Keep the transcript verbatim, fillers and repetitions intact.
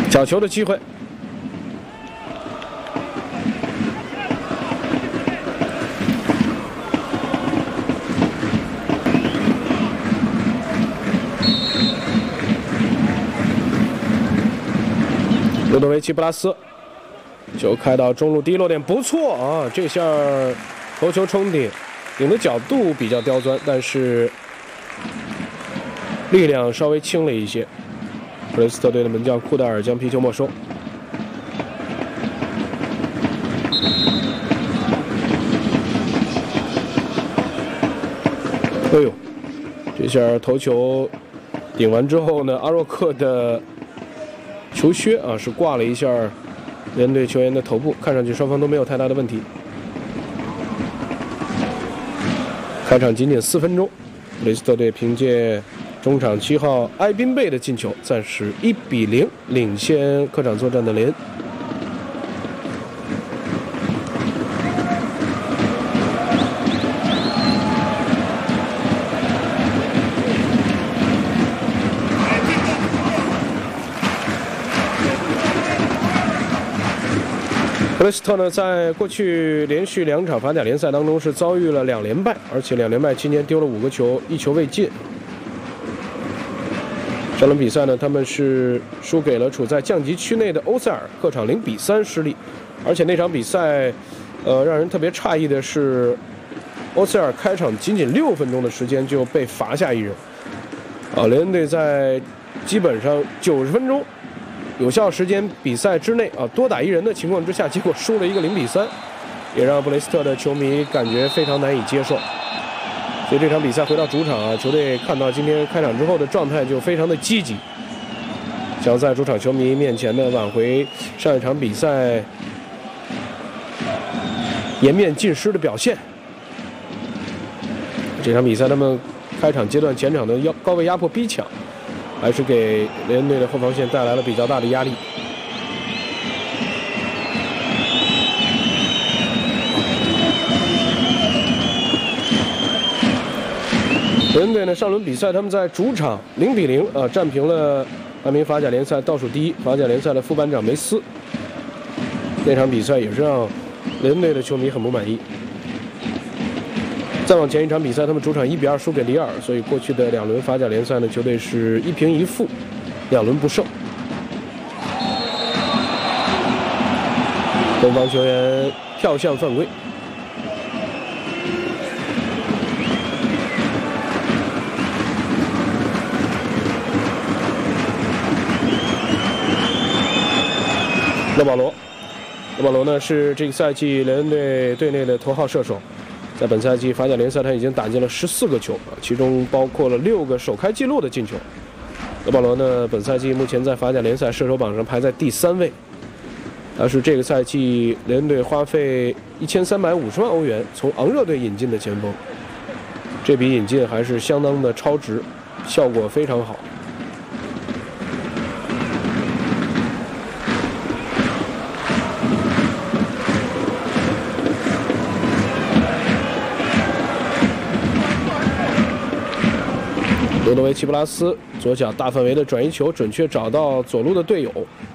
角球的机会。卢多维奇·布拉斯球开到中路低落点，不错啊！这下头球冲顶，顶的角度比较刁钻，但是力量稍微轻了一些。普雷斯特队的门将库代尔将皮球没收。哎呦，这下头球顶完之后呢，阿若克的球靴啊是挂了一下联队球员的头部，看上去双方都没有太大的问题。开场仅仅四分钟，普雷斯特队凭借中场七号埃宾贝的进球，暂时一比零领先客场作战的雷恩。普雷斯特呢，在过去连续两场法甲联赛当中是遭遇了两连败，而且两连败期间丢了五个球，一球未进。这轮比赛呢，他们是输给了处在降级区内的欧塞尔，客场零比三失利。而且那场比赛，呃，让人特别诧异的是，欧塞尔开场仅仅六分钟的时间就被罚下一人。啊，雷恩队在基本上九十分钟。有效时间比赛之内啊，多打一人的情况之下，结果输了一个零比三，也让布雷斯特的球迷感觉非常难以接受。所以这场比赛回到主场啊，球队看到今天开场之后的状态就非常的积极，想在主场球迷面前呢挽回上一场比赛颜面尽失的表现。这场比赛他们开场阶段前场的高位压迫逼抢，还是给雷恩队的后防线带来了比较大的压力。雷恩队呢，上轮比赛他们在主场零比零啊战平了排名法甲联赛倒数第一法甲联赛的副班长梅斯。那场比赛也是让雷恩队的球迷很不满意。再往前一场比赛，他们主场一比二输给里尔，所以过去的两轮法甲联赛呢，球队是一平一负，两轮不胜。东方球员跳向犯规，勒保罗，勒保罗呢是这个赛季雷恩队队内的头号射手。在本赛季法甲联赛，他已经打进了十四个球，其中包括了六个首开纪录的进球。勒保罗呢，本赛季目前在法甲联赛射手榜上排在第三位。他是这个赛季雷恩队花费一千三百五十万欧元从昂热队引进的前锋，这笔引进还是相当的超值，效果非常好。罗德维奇·布拉斯左脚大范围的转移球，准确找到左路的队友，